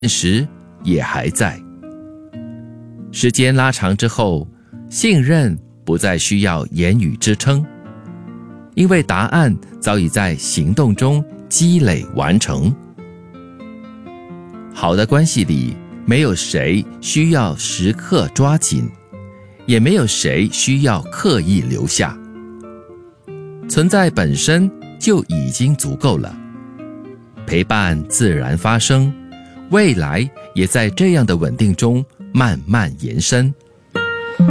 实也还在。时间拉长之后，信任不再需要言语支撑，因为答案早已在行动中积累完成。好的关系里，没有谁需要时刻抓紧，也没有谁需要刻意留下。存在本身就已经足够了，陪伴自然发生，未来也在这样的稳定中慢慢延伸。